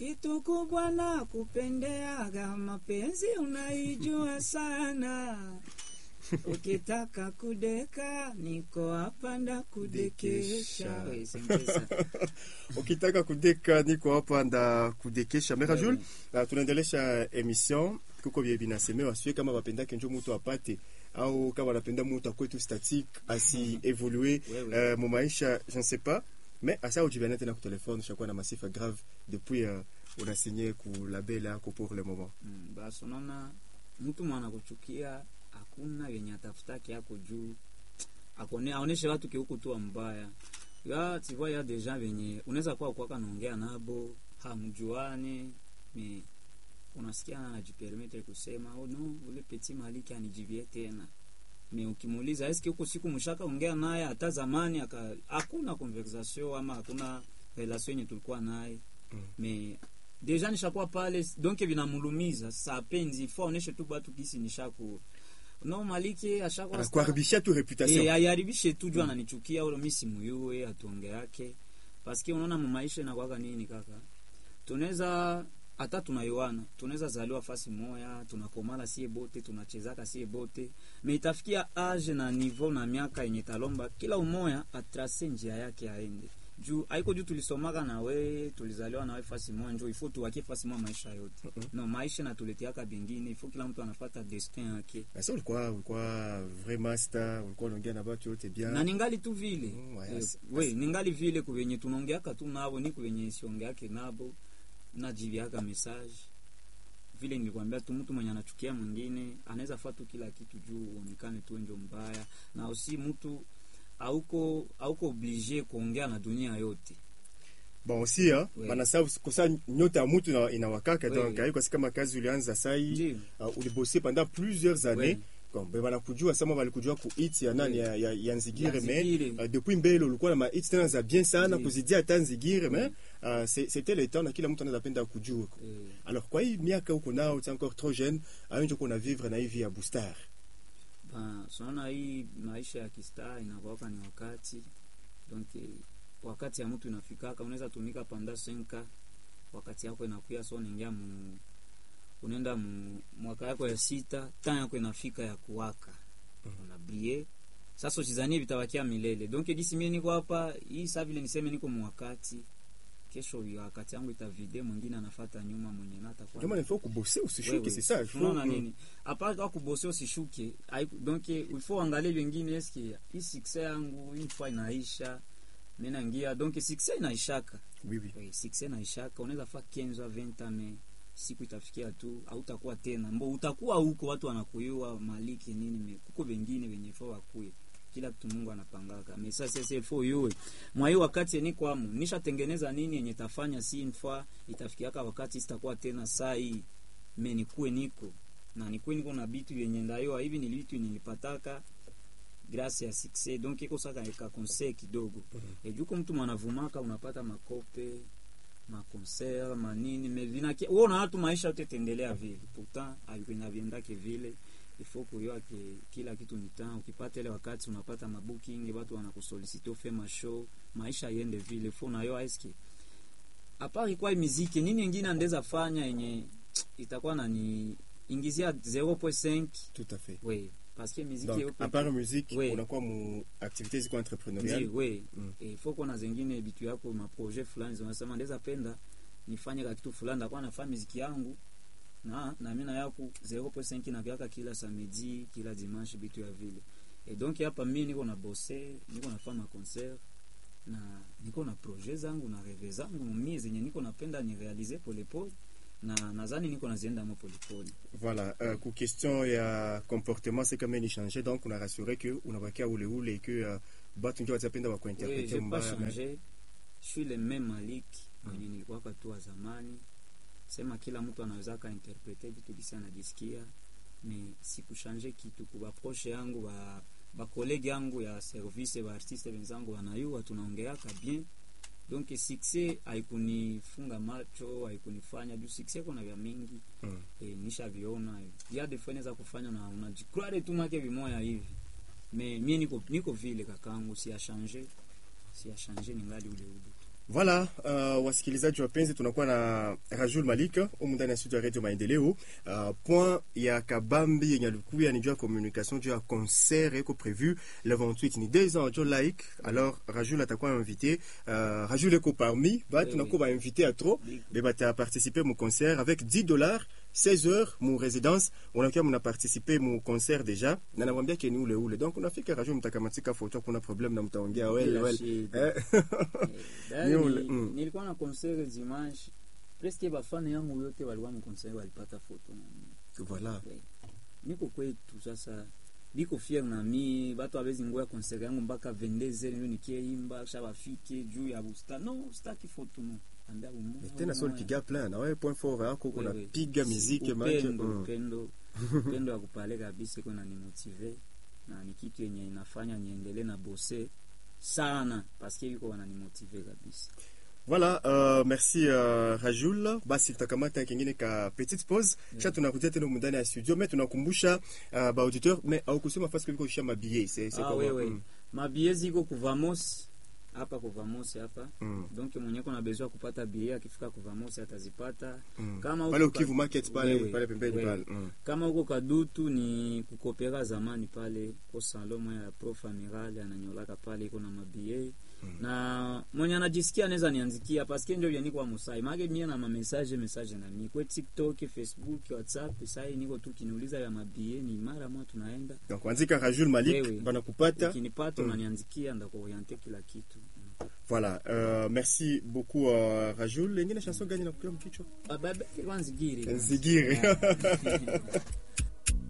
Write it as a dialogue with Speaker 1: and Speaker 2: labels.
Speaker 1: Kitu kubwa na kupendeaga mapenzi unaijua sana. Ukitaka kudeka niko hapa nda kudekesha.
Speaker 2: Ukitaka kudeka niko hapa nda kudekesha. Mera Jules, tunaendelesha emission kuko bie binasemewa sio kama wapendake njoo mtu apate au kama wanapenda mtu akwetu statique asi évoluer mu maisha, je ne sais pas. Mais asa ujibana tena ku telefone chaque na masifa grave depuis on a signé ku label yako pour le moment.
Speaker 1: Basi unaona mtu mwana kuchukia hakuna yenye atafutaki yako juu aoneshe watu kihuku tu mbaya. Ya tu vois ya des gens venye unaweza kuwa kwa kanaongea nabo hamjuane mais unasikia anajipermettre kusema oh no ule petit Maliki anijivie tena. Mais ukimuuliza est-ce que uko siku mshaka ongea naye hata zamani hakuna conversation ama hakuna relation yenye tulikuwa naye. Mais déjà nishakuwa pale donc vinamulumiza sa penzi faut oneshe tu batu kisi nishaku no Maliki ashakuwa
Speaker 2: kuharibisha tu reputation.
Speaker 1: Ayaribishe tu jua ananichukia au mimi simuyue atuonge yake parce que unaona maisha na kwaka nini kaka. Tunaweza hata tunayoana, tunaweza zaliwa fasi moya, tunakomala sie bote, tunachezaka sie bote, mais itafikia age na niveau na miaka yenye talomba kila umoya atrase njia yake aende. Juu haiko juu tulisomaka na we, tulizaliwa na we fasi moja njoo ifo tuwake fasi moja maisha yote. No, maisha na tuletiaka bingine, ifo kila mtu anafuata destin yake.
Speaker 2: Sasa ulikuwa vraiment star, ulikuwa unaongea na watu wote bien.
Speaker 1: Na ningali tu vile. We, ningali vile kuvenye tunaongeaka tu nabo, ni kuvenye siongeake nabo. Najiviaka message vile nilikwambia tu mtu mwenye anachukia mwingine anaweza fatu kila kitu juu uonekane tu ndio mbaya na usi mtu hauko obligé kuongea na dunia yote.
Speaker 2: Bon aussi banasabu kosa nyota ya mtu inawakaka donc haiko kama kazi ulianza sai ulibosser pendant plusieurs années. Bon bana kujua sama walikujua ku hit ya nani ya Nzigire mais depuis mbele ulikuwa na ma hit tena za bien sana kuzidia hata Nzigire mais c'était le temps na kila mtu anapenda kujua. Alors kwa hii miaka uko nao tu encore trop jeune aonje kuna vivre na hivi ya Boostar.
Speaker 1: Sana hii maisha ya kistar inakuwa ni wakati donc wakati ya mtu inafikaka unaweza tumika panda 5 wakati yako inakuya so unaingia unaenda mwaka yako ya 6 temps yako inafika ya kuwaka unabrie sasa usizanie vitawakia milele donc gisi mimi niko hapa hii sasa vile niseme niko mwakati kesho wakati yangu itavide mwingine anafuata nyuma mwenye nata kwa
Speaker 2: kama nifo kubosser usishuke c'est ça
Speaker 1: unaona nini hapa kwa kubosser usishuke donc il faut angalia wengine est-ce que hii success yangu une fois inaisha mimi naingia donc success inaishaka oui success inaishaka unaweza fa 15 20 mais siku itafikia tu hautakuwa tena mbo utakuwa huko watu wanakuyua Maliki nini kuko wengine wenye fo wakuye kila kitu Mungu anapangaka mais ça c'est for you moi hiyo wakati niko amu nishatengeneza nini yenye tafanya si info itafikiaka wakati sitakuwa tena saa hii mimi nikuwe niko na bitu yenye ndayo hivi ni vitu nilipataka grâce à succès donc iko saka ika conseil kidogo et juko mtu mwanavumaka unapata makope ma concert manini mais vinaki uona watu maisha yote tendelea vile pourtant ayukwenda viendake vile il faut kujua kila kitu ni temps ukipata ile wakati unapata mabooking watu wanakusolicite ufanye show maisha yende vile faut na yo eski apart kwa muziki nini nyingine andeza fanya yenye itakuwa na ni ingizia 0.5
Speaker 2: tout à fait
Speaker 1: oui parce que musique
Speaker 2: donc à part musique unakuwa mu activités ziko entrepreneuriales
Speaker 1: oui et faut qu'on a zingine bitu yako ma projet fulani zinasema ndeza penda nifanye kitu fulani ndakuwa nafanya muziki yangu na mimi na yako 0.5 na vyaka kila samedi kila dimanche bitu ya vile et donc hapa mimi niko na bosser niko nafanya concert na niko na projet zangu na rêve zangu mimi zenye niko napenda ni réaliser pole na nadhani niko nazienda mo pole.
Speaker 2: Voilà, ku question ya comportement c'est comme ni changer donc on a rassuré que unabakia ule et que batu ndio watapenda wa kuinterpréter
Speaker 1: mbaya. Je suis le même Maliki mwenye nilikuwa tu zamani. Sema kila mtu anaweza ka interpréter vitu bisi anajisikia mais sikuchanger kitu kwa proche yangu ba collègue yangu ya service ba artiste wenzangu wanayua tunaongeaka bien. Donc succès haikunifunga macho haikunifanya juu succès kuna vya mingi nishaviona ya defense za kufanya na unajikrare tu make vimoya hivi mais mimi niko vile kakangu si a changer ningali ule
Speaker 2: Voilà, wasikilizaji wapenzi, tunakuwa na Rajul Malika humu ndani ya studio ya Radio Maendeleo. Point ya kabambi yenye alikuwa ni juu ya communication juu ya concert eko prévu le 28 ni 2 ans jo like. Alors Rajul atakuwa invité, Rajul eko parmi ba tunakuwa ba invité à trop mais bata participer mon concert avec $10 16 heures mon résidence. On a participé mon concert déjà na namwambia ke ni ule donc unafika Rajul mtakamatika photo, kuna problem na mtaongea well
Speaker 1: nilikuwa na concert dimanche, presque bafana yangu yote walikuwa mkonsert, walipata foto na mimi.
Speaker 2: Voilà.
Speaker 1: Niko kwetu sasa, biko fier na mimi, watu hawezi ngoja concert yangu mpaka 22h ndio nikiimba shabafike juu ya busta. No, sitaki foto no. Ambia umo.
Speaker 2: Tena sio piga plan na wewe point fort yako kuna piga muziki
Speaker 1: pendo ya kupale kabisa kuna ni motive na ni kitu yenye inafanya niendelee na bosser sana parce que yuko wananimotive kabisa.
Speaker 2: Voilà, merci Rajul. Basi tutakamata kingine ka petite pause. Kisha tunakuja tena ndani ya studio, mais tunakumbusha ba auditeur, mais au kusema fasi kuliko kisha mabie, c'est
Speaker 1: comment? Mabie ziko kuvamos hapa kuvamos hapa. Donc mwenye kuna besoin kupata bie akifika kuvamos atazipata. Kama
Speaker 2: pale ukivu market pale pembeni pale.
Speaker 1: Kama uko Kadutu ni kukopera zamani pale kwa salon ya Prof Amiral ananyolaka pale iko na mabie. Na mwenye anajisikia anaweza nianzikia parce que ndio yaniko kwa Musai. Mage mimi na message na mimi kwa TikTok, Facebook, WhatsApp, sasa niko tu kiniuliza ya mabie ni mara moja tunaenda.
Speaker 2: Donc anzika Rajul Malik bana kupata.
Speaker 1: Kinipata unanianzikia ndako orienter kila kitu.
Speaker 2: Voilà, merci beaucoup Rajul. Ngine chanson gani na kupiga mkicho?
Speaker 1: Baba kwanza Nzigiri.
Speaker 2: Nzigiri.